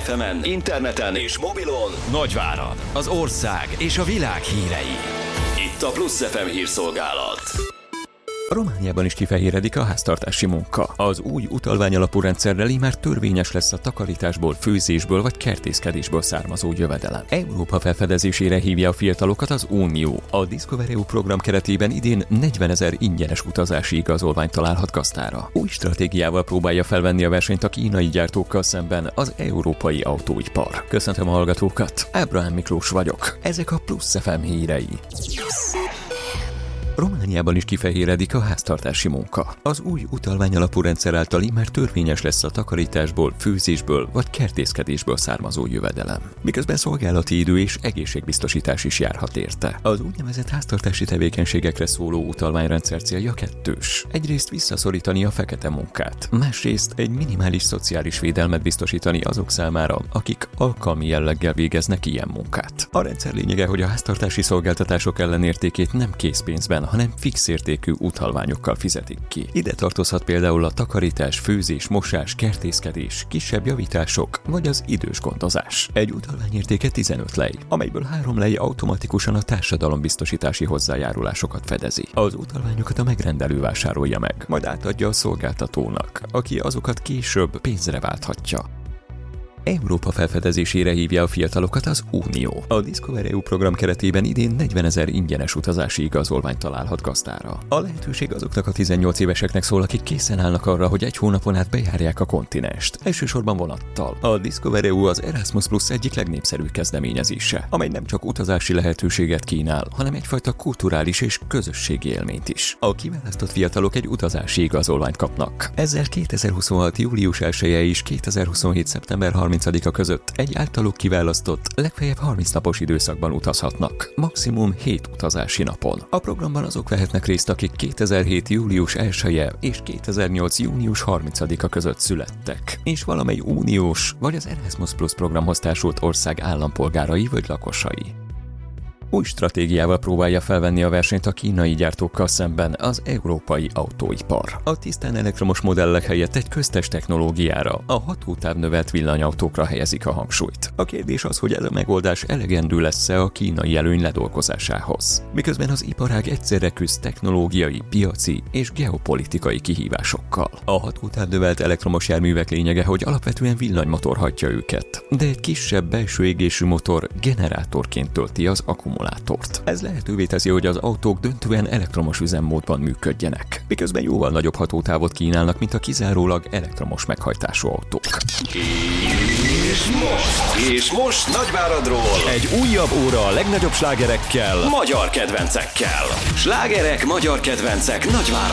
FM-en, interneten és mobilon Nagyvárad, az ország és a világ hírei. Itt a Plusz FM hírszolgálat. Romániában is kifehéredik a háztartási munka. Az új utalványalapú rendszerrel immár törvényes lesz a takarításból, főzésből vagy kertészkedésből származó jövedelem. Európa felfedezésére hívja a fiatalokat az Unió. A Discover EU program keretében idén 40 000 ingyenes utazási igazolványt találhat gazdára. Új stratégiával próbálja felvenni a versenyt a kínai gyártókkal szemben az európai autóipar. Köszöntöm a hallgatókat, Ábrahám Miklós vagyok. Ezek a Plusz FM hírei. Romániában is kifehéredik a háztartási munka. Az új utalványalapú rendszer által immár törvényes lesz a takarításból, főzésből vagy kertészkedésből származó jövedelem. Miközben szolgálati idő és egészségbiztosítás is járhat érte. Az úgynevezett háztartási tevékenységekre szóló utalványrendszer célja kettős. Egyrészt visszaszorítani a fekete munkát, másrészt egy minimális szociális védelmet biztosítani azok számára, akik alkalmi jelleggel végeznek ilyen munkát. A rendszer lényege, hogy a háztartási szolgáltatások ellenértékét nem készpénzben, hanem fix értékű utalványokkal fizetik ki. Ide tartozhat például a takarítás, főzés, mosás, kertészkedés, kisebb javítások, vagy az idős gondozás. Egy utalvány értéke 15 lej, amelyből 3 lej automatikusan a társadalombiztosítási hozzájárulásokat fedezi. Az utalványokat a megrendelő vásárolja meg, majd átadja a szolgáltatónak, aki azokat később pénzre válthatja. Európa felfedezésére hívja a fiatalokat az Unió. A Discover EU program keretében idén 40 000 ingyenes utazási igazolványt találhat gazdára. A lehetőség azoknak a 18 éveseknek szól, akik készen állnak arra, hogy egy hónapon át bejárják a kontinenst, elsősorban vonattal. A Discover EU az Erasmus Plus egyik legnépszerűbb kezdeményezése, amely nem csak utazási lehetőséget kínál, hanem egyfajta kulturális és közösségi élményt is. A kiválasztott fiatalok egy utazási igazolványt kapnak. Ezzel 2026. július 1-e és 2027. szeptember 30-a között egy általuk kiválasztott, legfeljebb 30 napos időszakban utazhatnak, maximum 7 utazási napon. A programban azok vehetnek részt, akik 2007. július 1-e és 2008. június 30-a között születtek, és valamely uniós vagy az Erasmus Plus programhoz társult ország állampolgárai vagy lakosai. Új stratégiával próbálja felvenni a versenyt a kínai gyártókkal szemben az európai autóipar. A tisztán elektromos modellek helyett egy köztes technológiára, a hatótávnövelt villanyautókra helyezik a hangsúlyt. A kérdés az, hogy ez a megoldás elegendő lesz-e a kínai előny ledolgozásához. Miközben az iparág egyszerre küzd technológiai, piaci és geopolitikai kihívásokkal. A hatótávnövelt elektromos járművek lényege, hogy alapvetően villanymotor hajtja őket, de egy kisebb belső égésű motor generátorként tölti az akkumulátort. Ez lehetővé teszi, hogy az autók döntően elektromos üzemmódban működjenek, miközben jóval nagyobb hatótávot kínálnak, mint a kizárólag elektromos meghajtású autók. És most Nagyváradról egy újabb óra a legnagyobb slágerekkel, magyar kedvencekkel. Slágerek, magyar kedvencek Nagyváradon.